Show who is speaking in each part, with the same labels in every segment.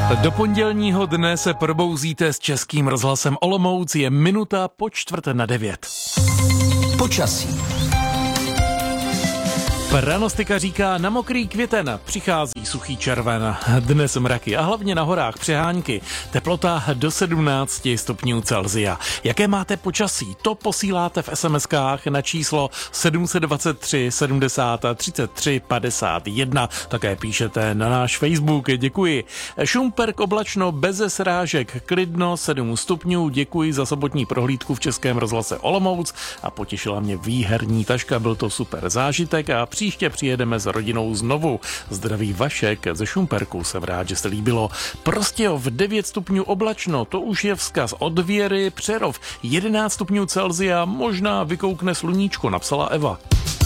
Speaker 1: Do pondělního dne se probouzíte s Českým rozhlasem Olomouc, je minuta po 8:45.
Speaker 2: Počasí.
Speaker 1: Pranostika říká, na mokrý květen přichází suchý červen, dnes mraky a hlavně na horách přehánky, teplota do 17 stupňů Celsia. Jaké máte počasí? To posíláte v SMS-kách na číslo 723 70 33 51. Také píšete na náš Facebook, děkuji. Šumperk oblačno, beze srážek, klidno 7 stupňů, děkuji za sobotní prohlídku v Českém rozhlase Olomouc a potěšila mě výherní taška, byl to super zážitek a příště přijedeme s rodinou znovu. Zdraví Vašek ze Šumperku, jsem rád, že se líbilo. Prostějov 9 stupňů oblačno, to už je vzkaz od Věry. Přerov 11 stupňů Celsia, možná vykoukne sluníčko, napsala Eva.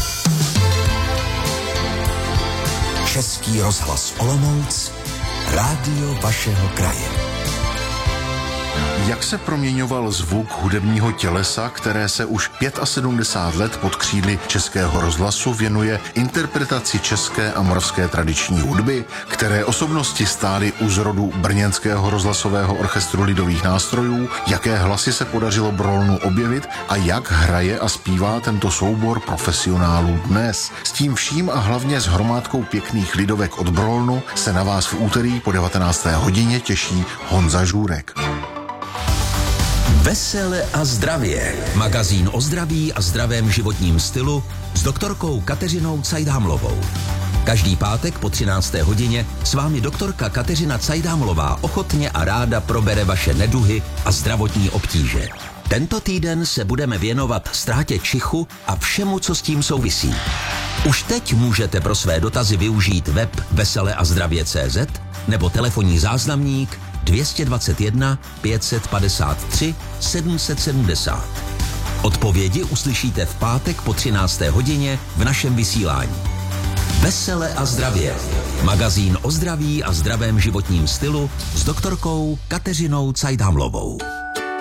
Speaker 2: Český rozhlas Olomouc, rádio vašeho kraje.
Speaker 3: Jak se proměňoval zvuk hudebního tělesa, které se už 75 let pod křídly Českého rozhlasu věnuje interpretaci české a moravské tradiční hudby, které osobnosti stály u zrodu brněnského rozhlasového orchestru lidových nástrojů, jaké hlasy se podařilo Brolnu objevit a jak hraje a zpívá tento soubor profesionálů dnes. S tím vším a hlavně s hromádkou pěkných lidovek od Brolnu se na vás v úterý po 19. hodině těší Honza Žůrek.
Speaker 2: Vesele a zdravě. Magazín o zdraví a zdravém životním stylu s doktorkou Kateřinou Cajdhamlovou. Každý pátek po 13. hodině s vámi doktorka Kateřina Cajdhamlová ochotně a ráda probere vaše neduhy a zdravotní obtíže. Tento týden se budeme věnovat ztrátě čichu a všemu, co s tím souvisí. Už teď můžete pro své dotazy využít web veseleazdravě.cz nebo telefonní záznamník 221 553 770. Odpovědi uslyšíte v pátek po 13. hodině v našem vysílání. Vesele a zdravě. Magazín o zdraví a zdravém životním stylu s doktorkou Kateřinou Cajdhamlovou.